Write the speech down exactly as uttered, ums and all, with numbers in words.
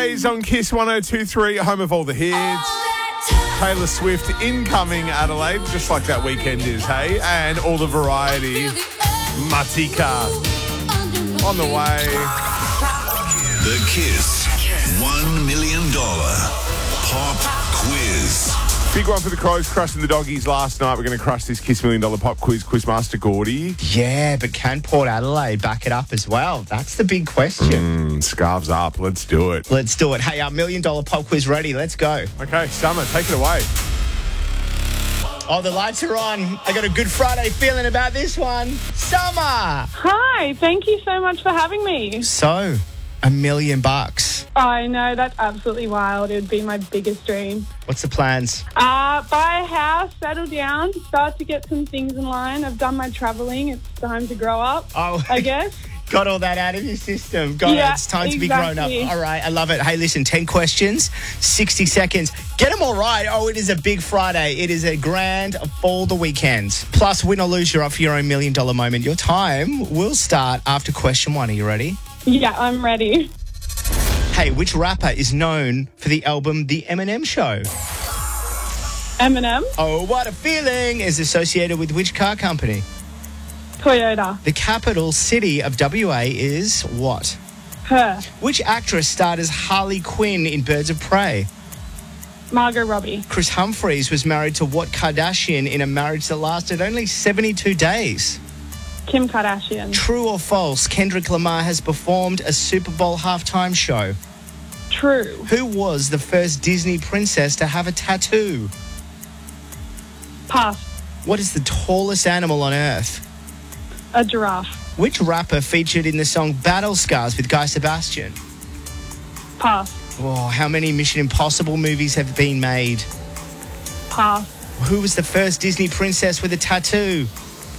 Saturdays on Kiss one oh two point three, home of all the hits. Taylor Swift incoming Adelaide, just like that weekend is, hey? And all the variety. Matika on the way. The Kiss one million dollars Pop Quiz. Big one for the Crows, crushing the Doggies last night. We're going to crush this Kiss Million Dollar Pop Quiz. Quizmaster Gordy. Yeah, but can Port Adelaide back it up as well? That's the big question. Mm, scarves up. Let's do it. Let's do it. Hey, our Million Dollar Pop Quiz ready. Let's go. Okay, Summer, take it away. Oh, the lights are on. I got a Good Friday feeling about this one. Summer! Hi, thank you so much for having me. So, a million bucks. I know, that's absolutely wild. It would be my biggest dream. What's the plans? Uh, buy a house, settle down, start to get some things in line. I've done my travelling. It's time to grow up, Oh, I guess. Got all that out of your system. Got Yeah, it. It's time to be exactly. grown up. All right, I love it. Hey, listen, ten questions, sixty seconds. Get them all right. Oh, it is a big Friday. It is a grand for the weekend. Plus, win or lose, you're up for your own million dollar moment. Your time will start after question one. Are you ready? Yeah, I'm ready. Hey, which rapper is known for the album The Eminem Show? Eminem, Oh, What a Feeling is associated with which car company? Toyota, The capital city of W A is what? her, Which actress starred as Harley Quinn in Birds of Prey? Margot Robbie, Chris Humphries was married to what Kardashian in a marriage that lasted only seventy-two days? Kim Kardashian, True or false, Kendrick Lamar has performed a Super Bowl halftime show? true, Who was the first Disney princess to have a tattoo? pass, What is the tallest animal on Earth? a giraffe, Which rapper featured in the song Battle Scars with Guy Sebastian? pass, Oh, how many Mission Impossible movies have been made? pass, Who was the first Disney princess with a tattoo?